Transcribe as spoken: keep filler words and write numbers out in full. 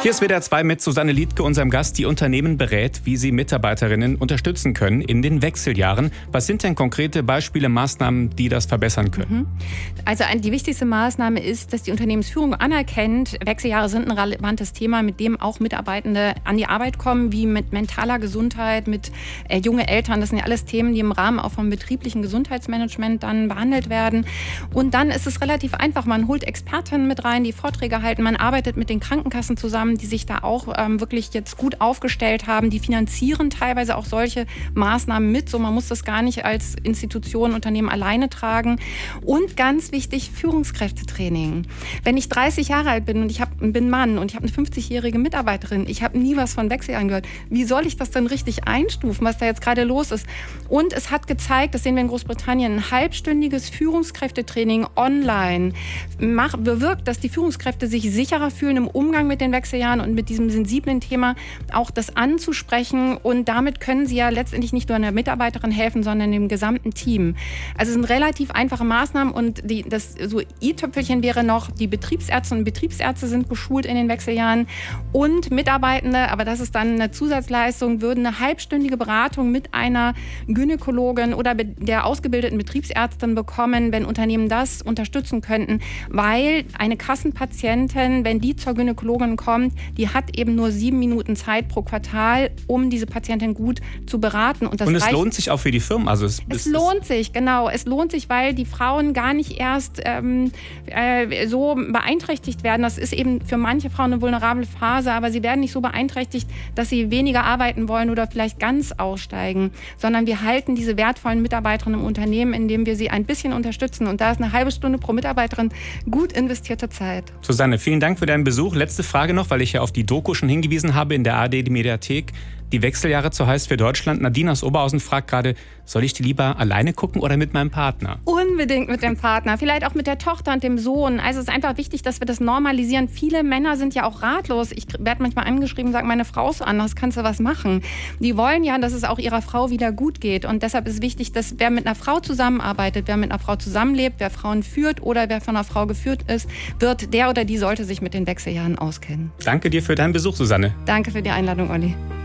Hier ist W D R zwei mit Susanne Liedtke, unserem Gast, die Unternehmen berät, wie sie Mitarbeiterinnen unterstützen können in den Wechseljahren. Was sind denn konkrete Beispiele, Maßnahmen, die das verbessern können? Also die wichtigste Maßnahme ist, dass die Unternehmensführung anerkennt, Wechseljahre sind ein relevantes Thema, mit dem auch Mitarbeitende an die Arbeit kommen, wie mit mentaler Gesundheit, mit äh, junge Eltern. Das sind ja alles Themen, die im Rahmen auch vom betrieblichen Gesundheitsmanagement dann behandelt werden. Und dann ist es relativ einfach. Man holt Expertinnen mit rein, die Vorträge halten. Man arbeitet mit den Krankenkassen zusammen, die sich da auch ähm, wirklich jetzt gut aufgestellt haben. Die finanzieren teilweise auch solche Maßnahmen mit. So, man muss das gar nicht als Institution, Unternehmen alleine tragen. Und ganz wichtig, Führungskräftetraining. Wenn ich dreißig Jahre alt bin und ich hab, bin Mann und ich habe eine fünfzigjährige Mitarbeiterin, ich habe nie was von Wechseljahren gehört. Wie soll ich das denn richtig einstufen, was da jetzt gerade los ist? Und es hat gezeigt, das sehen wir in Großbritannien, ein halbstündiges Führungskräftetraining online macht, bewirkt, dass die Führungskräfte sich sicherer fühlen im Umgang mit den Wechseljahren und mit diesem sensiblen Thema auch das anzusprechen. Und damit können sie ja letztendlich nicht nur einer Mitarbeiterin helfen, sondern dem gesamten Team. Also es sind relativ einfache Maßnahmen und die, das so i-Tüpfelchen wäre noch, die Betriebsärzte und Betriebsärzte sind geschult in den Wechseljahren und Mitarbeitende, aber das ist dann eine Zusatzleistung, würden eine halbstündige Beratung mit einer Gynäkologin oder der ausgebildeten Betriebsärztin bekommen, wenn Unternehmen das unterstützen könnten, weil eine Kassenpatientin, wenn die zur Gynäkologin kommt, die hat eben nur sieben Minuten Zeit pro Quartal, um diese Patientin gut zu beraten. Und, das und es reicht, lohnt sich auch für die Firmen. Also es, es es lohnt sich, genau. Es lohnt sich, weil die Frauen gar nicht erst ähm, äh, so beeinträchtigt werden. Das ist eben für manche Frauen eine vulnerable Phase, aber sie werden nicht so beeinträchtigt, dass sie weniger arbeiten wollen oder vielleicht ganz aussteigen, sondern wir halten diese wertvollen Mitarbeiterinnen im Unternehmen, indem wir sie ein bisschen unterstützen. Und da ist eine halbe Stunde pro Mitarbeiterin gut investierte Zeit. Susanne, vielen Dank für deinen Besuch. Letzte Frage noch, weil ich ja auf die Doku schon hingewiesen habe in der A R D, die Mediathek. Die Wechseljahre zu heiß für Deutschland. Nadine aus Oberhausen fragt gerade, soll ich die lieber alleine gucken oder mit meinem Partner? Unbedingt mit dem Partner, vielleicht auch mit der Tochter und dem Sohn. Also es ist einfach wichtig, dass wir das normalisieren. Viele Männer sind ja auch ratlos. Ich werde manchmal angeschrieben und sage, meine Frau ist so anders, kannst du was machen? Die wollen ja, dass es auch ihrer Frau wieder gut geht. Und deshalb ist wichtig, dass wer mit einer Frau zusammenarbeitet, wer mit einer Frau zusammenlebt, wer Frauen führt oder wer von einer Frau geführt ist, wird der oder die sollte sich mit den Wechseljahren auskennen. Danke dir für deinen Besuch, Susanne. Danke für die Einladung, Olli.